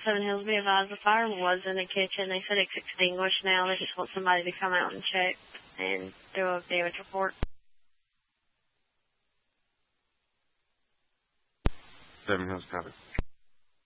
Seven Hills, be advised the fire was in the kitchen. They said it's extinguished now. They just want somebody to come out and check and do a damage report. 7 Hills, copy.